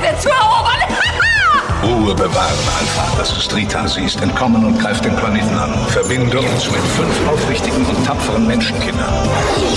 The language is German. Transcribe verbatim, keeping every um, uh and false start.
Erde zu erobern. Ruhe bewahren, Alpha. Das ist Rita. Sie ist entkommen und greift den Planeten an. Verbinde uns mit fünf aufrichtigen und tapferen Menschenkindern.